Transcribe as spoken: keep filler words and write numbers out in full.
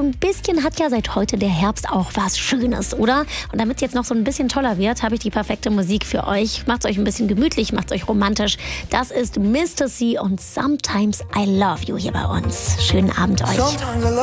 ein bisschen hat ja seit heute der Herbst auch was Schönes, oder? Und damit es jetzt noch so ein bisschen toller wird, habe ich die perfekte Musik für euch. Macht's euch ein bisschen gemütlich, macht's euch romantisch. Das ist Mister C und Sometimes I Love You hier bei uns. Schönen Abend euch.